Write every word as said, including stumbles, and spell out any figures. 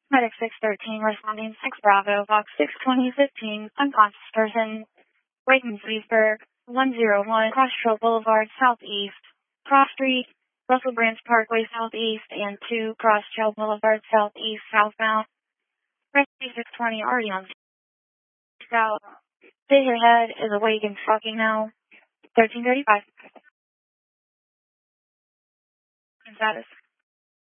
Medic six thirteen responding six Bravo, Box six twenty fifteen, unconscious person, Wayne-Leesburg, one oh one, Cross Trail Boulevard, Southeast, Cross Street, Russell Branch Parkway, Southeast, and two Cross Trail Boulevard, Southeast, southbound. Rescue six twenty already on south. Figurehead is awake and fucking now. thirteen thirty-five. Status.